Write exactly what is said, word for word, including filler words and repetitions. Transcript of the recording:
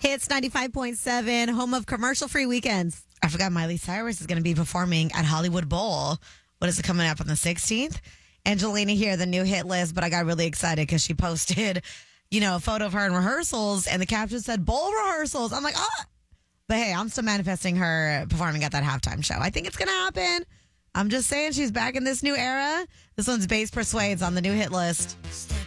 Hits ninety-five point seven, home of commercial-free weekends. I forgot Miley Cyrus is going to be performing at Hollywood Bowl. What is it coming up on the sixteenth? Angelina here, the new hit list, but I got really excited because she posted, you know, a photo of her in rehearsals, and the caption said, bowl rehearsals. I'm like, oh. But hey, I'm still manifesting her performing at that halftime show. I think it's going to happen. I'm just saying she's back in this new era. This one's Bass Persuades on the new hit list.